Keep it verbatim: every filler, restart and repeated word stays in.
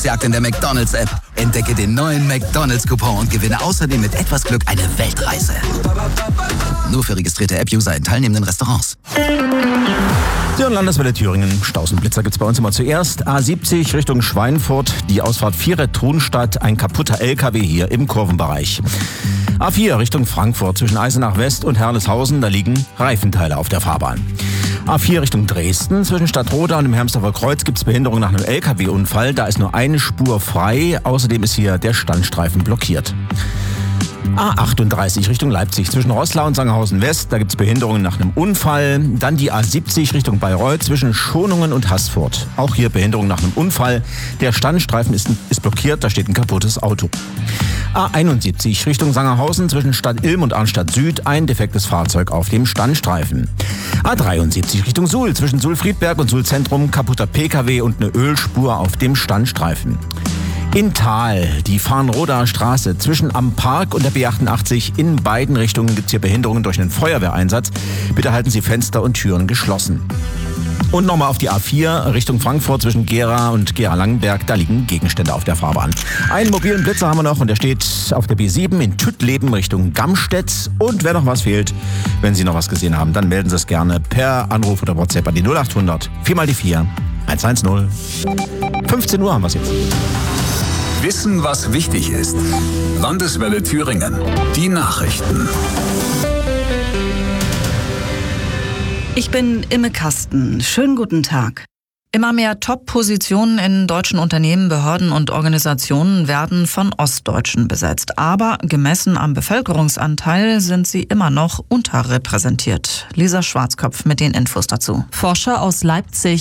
Verlosungsjagd in der McDonald's-App. Entdecke den neuen McDonald's-Coupon und gewinne außerdem mit etwas Glück eine Weltreise. Nur für registrierte App-User in teilnehmenden Restaurants. Sie hören Landeswelle Thüringen. Staus und Blitzer gibt's bei uns immer zuerst. A siebzig Richtung Schweinfurt, die Ausfahrt Vieret-Thunstadt, ein kaputter L K W hier im Kurvenbereich. A vier Richtung Frankfurt zwischen Eisenach West und Herleshausen, da liegen Reifenteile auf der Fahrbahn. A vier Richtung Dresden zwischen Stadtroda und dem Hermsdorfer Kreuz gibt's Behinderung nach einem L K W-Unfall. Da ist nur eine Spur frei. Außerdem ist hier der Standstreifen blockiert. A achtunddreißig Richtung Leipzig zwischen Roßlau und Sangerhausen West, da gibt's Behinderungen nach einem Unfall. Dann die A siebzig Richtung Bayreuth zwischen Schonungen und Haßfurt. Auch hier Behinderung nach einem Unfall. Der Standstreifen ist, ist blockiert, da steht ein kaputtes Auto. A einundsiebzig Richtung Sangerhausen zwischen Stadt Ilm und Arnstadt Süd, ein defektes Fahrzeug auf dem Standstreifen. A dreiundsiebzig Richtung Suhl zwischen Suhl-Friedberg und Suhl-Zentrum, kaputter P K W und eine Ölspur auf dem Standstreifen. In Thal, die Farnroder Straße zwischen am Park und der B achtundachtzig. In beiden Richtungen gibt es hier Behinderungen durch einen Feuerwehreinsatz. Bitte halten Sie Fenster und Türen geschlossen. Und nochmal auf die A vier Richtung Frankfurt zwischen Gera und Gera-Langenberg. Da liegen Gegenstände auf der Fahrbahn. Einen mobilen Blitzer haben wir noch und der steht auf der B sieben in Tüttleben Richtung Gamstedt. Und wer noch was fehlt, wenn Sie noch was gesehen haben, dann melden Sie es gerne per Anruf oder WhatsApp an die null achthundert vier mal die vier eins eins null. fünfzehn Uhr haben wir es jetzt. Wissen, was wichtig ist. Landeswelle Thüringen. Die Nachrichten. Ich bin Imme Kasten. Schönen guten Tag. Immer mehr Top-Positionen in deutschen Unternehmen, Behörden und Organisationen werden von Ostdeutschen besetzt. Aber gemessen am Bevölkerungsanteil sind sie immer noch unterrepräsentiert. Lisa Schwarzkopf mit den Infos dazu. Forscher aus Leipzig